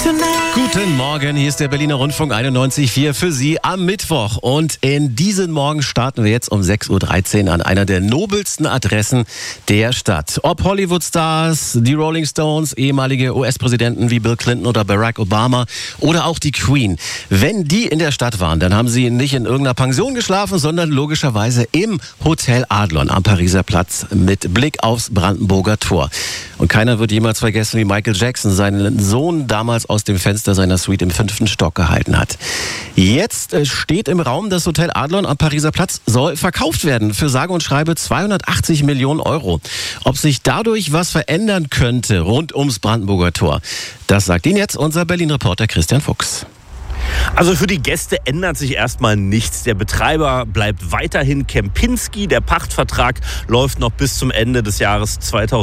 Guten Morgen, hier ist der Berliner Rundfunk 91.4 für Sie am Mittwoch. Und in diesen Morgen starten wir jetzt um 6.13 Uhr an einer der nobelsten Adressen der Stadt. Ob Hollywood-Stars, die Rolling Stones, ehemalige US-Präsidenten wie Bill Clinton oder Barack Obama oder auch die Queen. Wenn die in der Stadt waren, dann haben sie nicht in irgendeiner Pension geschlafen, sondern logischerweise im Hotel Adlon am Pariser Platz mit Blick aufs Brandenburger Tor. Und keiner wird jemals vergessen, wie Michael Jackson seinen Sohn damals aus dem Fenster seiner Suite im 5. Stock gehalten hat. Jetzt steht im Raum, das Hotel Adlon am Pariser Platz soll verkauft werden für sage und schreibe 280 Millionen Euro. Ob sich dadurch was verändern könnte rund ums Brandenburger Tor, das sagt Ihnen jetzt unser Berlin-Reporter Christian Fuchs. Also für die Gäste ändert sich erstmal nichts. Der Betreiber bleibt weiterhin Kempinski. Der Pachtvertrag läuft noch bis zum Ende des Jahres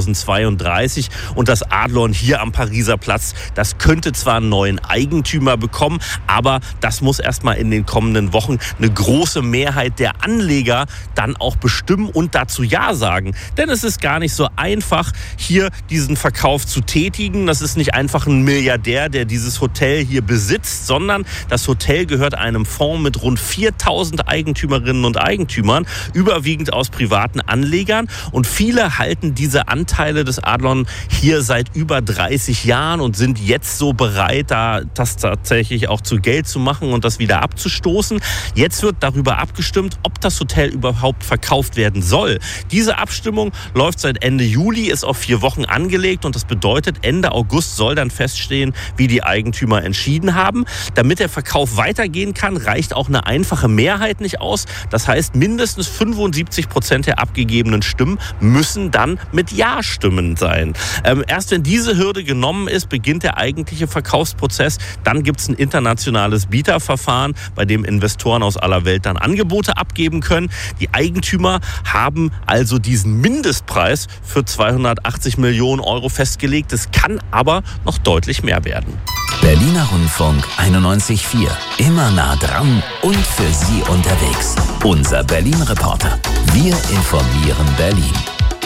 2032. Und das Adlon hier am Pariser Platz, das könnte zwar einen neuen Eigentümer bekommen, aber das muss erstmal in den kommenden Wochen eine große Mehrheit der Anleger dann auch bestimmen und dazu Ja sagen. Denn es ist gar nicht so einfach, hier diesen Verkauf zu tätigen. Das ist nicht einfach ein Milliardär, der dieses Hotel hier besitzt, sondern das Hotel gehört einem Fonds mit rund 4.000 Eigentümerinnen und Eigentümern, überwiegend aus privaten Anlegern. Und viele halten diese Anteile des Adlon hier seit über 30 Jahren und sind jetzt so bereit, das tatsächlich auch zu Geld zu machen und das wieder abzustoßen. Jetzt wird darüber abgestimmt, ob das Hotel überhaupt verkauft werden soll. Diese Abstimmung läuft seit Ende Juli, ist auf 4 Wochen angelegt und das bedeutet, Ende August soll dann feststehen, wie die Eigentümer entschieden haben. Damit der Verkauf weitergehen kann, reicht auch eine einfache Mehrheit nicht aus. Das heißt, mindestens 75% der abgegebenen Stimmen müssen dann mit Ja-Stimmen sein. Erst wenn diese Hürde genommen ist, beginnt der eigentliche Verkaufsprozess. Dann gibt es ein internationales Bieterverfahren, bei dem Investoren aus aller Welt dann Angebote abgeben können. Die Eigentümer haben also diesen Mindestpreis für 280 Millionen Euro festgelegt. Es kann aber noch deutlich mehr werden. Berliner Rundfunk 91.4. Immer nah dran und für Sie unterwegs. Unser Berlin-Reporter. Wir informieren Berlin.